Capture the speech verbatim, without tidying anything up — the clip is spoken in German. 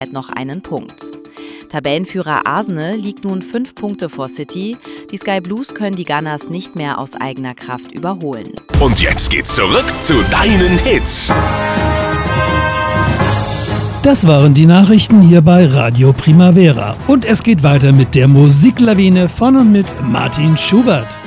noch einen Punkt. Tabellenführer Arsenal liegt nun fünf Punkte vor City. Die Sky Blues können die Gunners nicht mehr aus eigener Kraft überholen. Und jetzt geht's zurück zu deinen Hits. Das waren die Nachrichten hier bei Radio Primavera. Und es geht weiter mit der Musiklawine von und mit Martin Schubert.